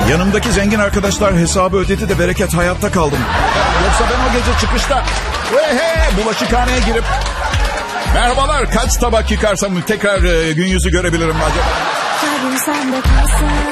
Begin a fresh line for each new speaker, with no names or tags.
Yanımdaki zengin arkadaşlar hesabı ödedi de bereket hayatta kaldım. Yoksa ben o gece çıkışta bulaşıkhaneye girip merhabalar kaç tabak yıkarsam tekrar gün yüzü görebilirim acaba?
Kalbim sende kalsın.